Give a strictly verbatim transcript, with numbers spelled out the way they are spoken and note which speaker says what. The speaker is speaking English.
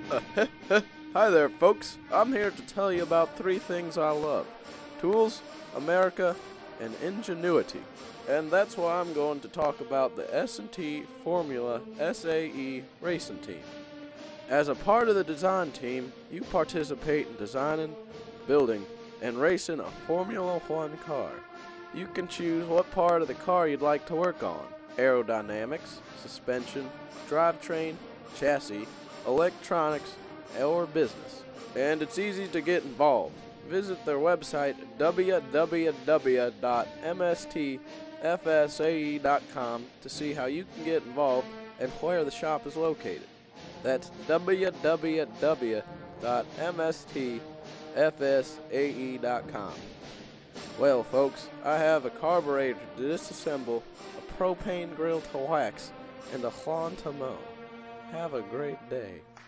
Speaker 1: Hi there, folks. I'm here to tell you about three things I love: tools, America, and ingenuity. And that's why I'm going to talk about the S and T Formula S A E Racing Team. As a part of the design team, you participate in designing, building, and racing a Formula One car. You can choose what part of the car you'd like to work on: aerodynamics, suspension, drivetrain, chassis, electronics, or business. And it's easy to get involved. Visit their website w w w dot m s t f s a e dot com to see how you can get involved and where the shop is located. That's w w w dot m s t f s a e dot com. Well, folks, I have a carburetor to disassemble, a propane grill to wax, and a lawn to mow. Have a great day.